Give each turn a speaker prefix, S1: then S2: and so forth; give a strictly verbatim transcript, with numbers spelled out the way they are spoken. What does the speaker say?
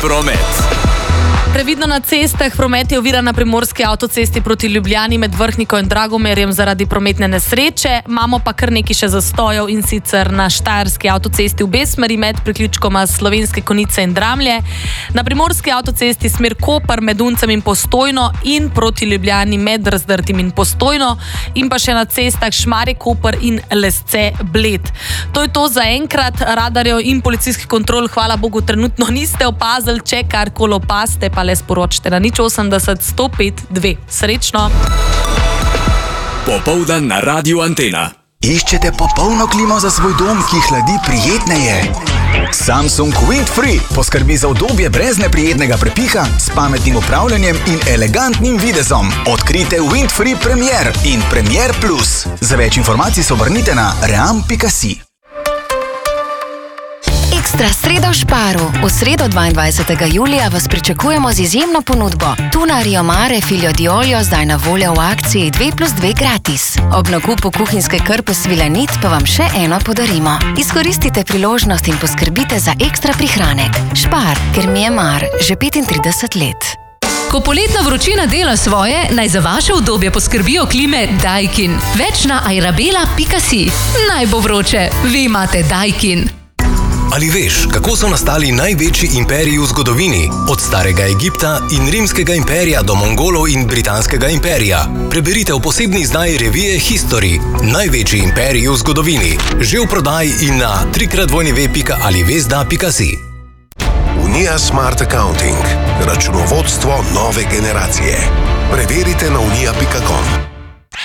S1: promet.
S2: Previdno na cestah, promet je oviran na primorski avtocesti proti Ljubljani med Vrhniko in Dragomerjem zaradi prometne nesreče. Imamo pa kar nekaj še zastojev, in sicer na štajerski avtocesti v obe smeri med priključkoma Slovenske Konjice in Dramlje, na primorski avtocesti smer Koper med Uncem in Postojno in proti Ljubljani med Razdrtim in Postojno, in pa še na cestah Šmarje-Koper in Lesce-Bled. To je to za enkrat. Radarjev in policijskih kontrol, hvala Bogu, trenutno niste opazili. Če karkoli opazite, pa le sporočite na nič osemdeset sto pet dve. Srečno!
S1: Popoldan na Radiu Antena.
S3: Iščete popolno klimo za svoj dom, ki hladi prijetneje? Samsung Windfree poskrbi za udobje brez neprijetnega prepiha, s pametnim upravljanjem in elegantnim videzom. Odkrite Windfree Premier in Premier Plus. Za več informacij se obrnite na ream pika si.
S4: Ekstra sredo v Šparu. V sredo dvaindvajsetega julija vas pričakujemo z izjemno ponudbo. Tuna Rio Mare Figlio di Olio zdaj na voljo v akciji dve plus dve gratis. Ob nakupu kuhinjske krpe Svilanit pa vam še eno podarimo. Izkoristite priložnost in poskrbite za ekstra prihranek. Špar, ker mi je mar že petintrideset let.
S5: Ko poletna vročina dela svoje, naj za vaše udobje poskrbijo klime Daikin. Več na airabela pika si. Naj bo vroče, vi imate Daikin.
S6: Ali veš, kako so nastali največji imperiji v zgodovini? Od starega Egipta in rimskega imperija do Mongolov in britanskega imperija. Preberite v posebni izdaji revije History. Največji imperiji v zgodovini. Že v prodaji in na trikrat dvojni pika alivezda pika si.
S7: Unija Smart Accounting. Računovodstvo nove generacije. Preverite na unija pika com.